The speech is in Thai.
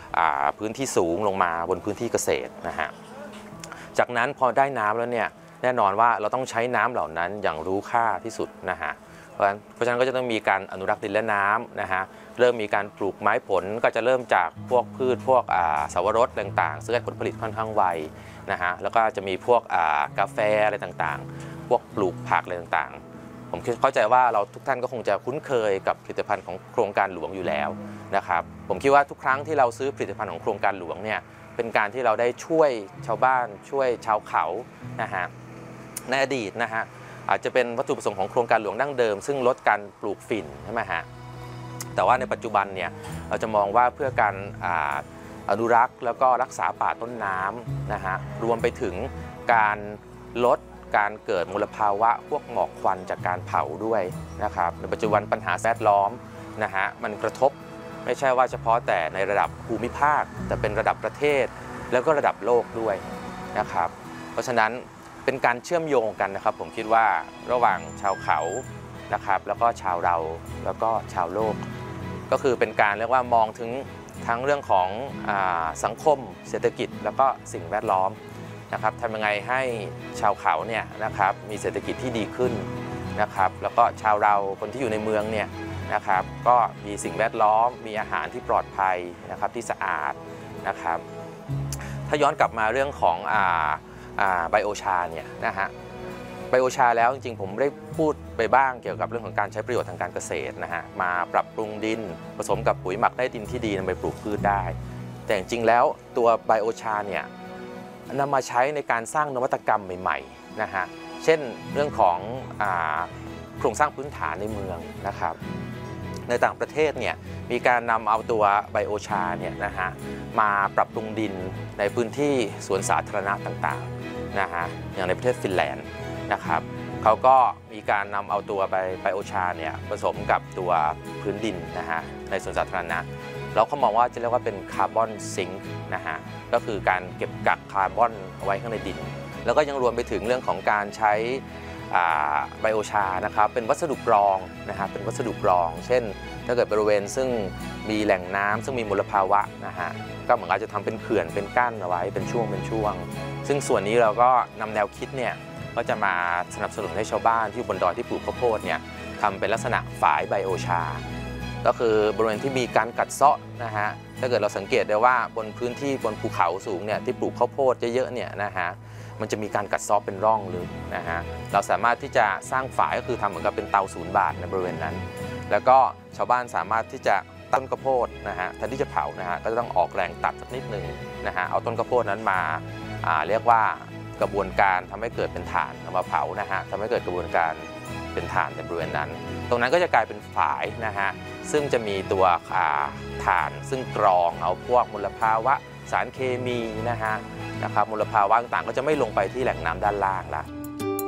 พื้นที่สูงลงมาบนพื้นที่เกษตรนะฮะจากนั้นพอได้น้ำแล้วเนี่ยแน่นอนว่าเราต้องใช้น้ำเหล่านั้นอย่างรู้ค่าที่สุดนะฮะเพราะฉะนั้นก็จะต้องมีการอนุรักษ์ดินและน้ำนะฮะเริ่มมีการปลูกไม้ผลก็จะเริ่มจากพวกพืชพวกสวรสต่างๆซึ่งให้ผลผลิตค่อนข้างไวนะฮะแล้วก็จะมีพวกกาแฟอะไรต่างๆพวกปลูกผักอะไรต่างๆผมเข้าใจว่าเราทุกท่านก็คงจะคุ้นเคยกับผลิตภัณฑ์ของโครงการหลวงอยู่แล้วนะครับผมคิดว่าทุกครั้งที่เราซื้อผลิตภัณฑ์ของโครงการหลวงเนี่ยเป็นการที่เราได้ช่วยชาวบ้านช่วยชาวเขานะฮะในอดีตนะฮะอาจจะเป็นวัตถุประสงค์ของโครงการหลวงดั้งเดิมซึ่งลดการปลูกฝิ่นใช่ไหมฮะแต่ว่าในปัจจุบันเนี่ยเราจะมองว่าเพื่อการอนุรักษ์แล้วก็รักษาป่าต้นน้ำนะฮะรวมไปถึงการลดการเกิดมลภาวะพวกหมอกควันจากการเผาด้วยนะครับในปัจจุบันปัญหาแวดล้อมนะฮะมันกระทบไม่ใช่ว่าเฉพาะแต่ในระดับภูมิภาคแต่เป็นระดับประเทศแล้วก็ระดับโลกด้วยนะครับเพราะฉะนั้นเป็นการเชื่อมโยงกันนะครับผมคิดว่าระหว่างชาวเขานะครับแล้วก็ชาวเราแล้วก็ชาวโลกก็คือเป็นการเรียกว่ามองถึงทั้งเรื่องของสังคมเศรษฐกิจแล้วก็สิ่งแวดล้อมนะครับทำยังไงให้ชาวเขาเนี่ยนะครับมีเศรษฐกิจที่ดีขึ้นนะครับแล้วก็ชาวเราคนที่อยู่ในเมืองเนี่ยนะครับก็มีสิ่งแวดล้อมมีอาหารที่ปลอดภัยนะครับที่สะอาดนะครับถ้าย้อนกลับมาเรื่องของไบโอชาเนี่ยนะฮะไบโอชาแล้วจริงๆผมได้พูดไปบ้างเกี่ยวกับเรื่องของการใช้ประโยชน์ทางการเกษตรนะฮะมาปรับปรุงดินผสมกับปุ๋ยหมักได้ดินที่ดีนำไปปลูกพืชได้แต่จริงๆแล้วตัวไบโอชาเนี่ยนำมาใช้ในการสร้างนวัตกรรมใหม่ๆนะฮะเช่นเรื่องของโครงสร้างพื้นฐานในเมืองนะครับในต่างประเทศเนี่ยมีการนำเอาตัวไบโอชาเนี่ยนะฮะมาปรับปรุงดินในพื้นที่สวนสาธารณะต่างๆนะฮะอย่างในประเทศฟินแลนด์นะครับเขาก็มีการนำเอาตัวไบโอชาเนี่ยผสมกับตัวพื้นดินนะฮะในสวนสาธารณะแล้วเขามองว่าจะเรียกว่าเป็นคาร์บอนซิงค์นะฮะก็คือการเก็บกักคาร์บอนเอาไว้ข้างในดินแล้วก็ยังรวมไปถึงเรื่องของการใช้ไบโอชานะครับเป็นวัสดุกรองนะฮะเป็นวัสดุกรองเช่นถ้าเกิดบริเวณซึ่งมีแหล่งน้ำซึ่งมีมลภาวะนะฮะก็เหมือนกับจะทำเป็นเขื่อนเป็นกั้นเอาไว้เป็นช่วงซึ่งส่วนนี้เราก็นำแนวคิดเนี่ยก็จะมาสนับสนุนให้ชาวบ้านที่บนดอยที่ปลูกข้าวโพดเนี่ยทำเป็นลักษณะฝายไบโอชาก็คือบริเวณที่มีการกัดเซาะนะฮะถ้าเกิดเราสังเกตได้ว่าบนพื้นที่บนภูเขาสูงเนี่ยที่ปลูกข้าวโพดเยอะๆเนี่ยนะฮะมันจะมีการกัดเซาะเป็นร่องลึกนะฮะเราสามารถที่จะสร้างฝายก็คือทำเหมือนกับเป็นเตา0 บาทในบริเวณนั้นแล้วก็ชาวบ้านสามารถที่จะต้นข้าวโพดนะฮะแทนที่จะเผานะฮะก็จะต้องออกแรงตัดสักนิดนึงนะฮะเอาต้นข้าวโพดนั้นมาเรียกว่ากระบวนการทำให้เกิดเป็นถ่านเอามาเผานะฮะทำให้เกิดกระบวนการเป็นถ่านในบริเวณนั้นตรงนั้นก็จะกลายเป็นฝายนะฮะซึ่งจะมีตัวถ่านซึ่งกรองเอาพวกมลภาวะสารเคมีนะครับมลภาวะต่างๆก็จะไม่ลงไปที่แหล่งน้ำด้านล่างละ